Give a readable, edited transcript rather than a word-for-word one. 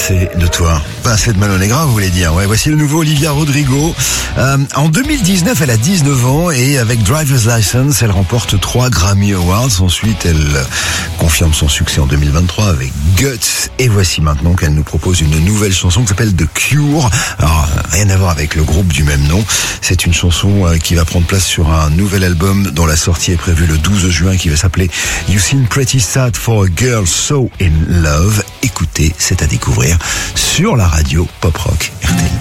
assez de toi. Pas assez de Manon Negra, vous voulez dire. Ouais, voici le nouveau Olivia Rodrigo. En 2019, elle a 19 ans et avec Driver's License, elle remporte 3 Grammy Awards. Ensuite, elle confirme son succès en 2023 avec Guts. Et voici maintenant qu'elle nous propose une nouvelle chanson qui s'appelle The Cure. Alors, rien à voir avec le groupe du même nom. C'est une chanson qui va prendre place sur un nouvel album dont la sortie est prévue le 12 juin qui va s'appeler You Seem Pretty Sad for a Girl So in Love. Écoutez, c'est à découvrir sur la radio Pop Rock RTL.